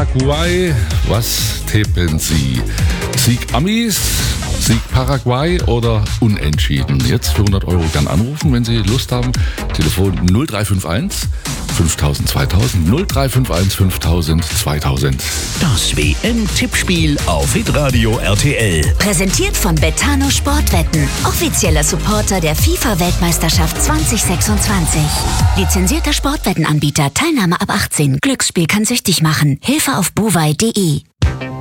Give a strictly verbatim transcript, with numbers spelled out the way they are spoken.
Paraguay, was tippen Sie? Sieg Amis, Sieg Paraguay oder Unentschieden? Jetzt für hundert Euro gern anrufen, wenn Sie Lust haben. Telefon null drei fünf eins fünftausend zweitausend, null drei fünf eins fünftausend zweitausend. Das W M-Tippspiel auf Hitradio R T L. Präsentiert von Betano Sportwetten, offizieller Supporter der FIFA-Weltmeisterschaft zwanzig sechsundzwanzig. Lizenzierter Sportwettenanbieter, Teilnahme ab achtzehn. Glücksspiel kann süchtig machen. Hilfe auf bovai punkt de.